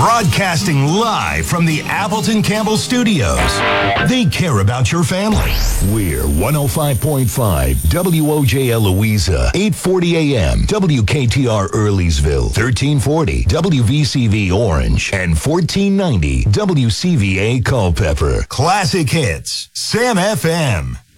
Broadcasting live from the Appleton Campbell Studios. They care about your family. We're 105.5 WOJL Louisa, 840 AM, WKTR Earleysville, 1340 WVCV Orange, and 1490 WCVA Culpeper. Classic hits, Sam FM.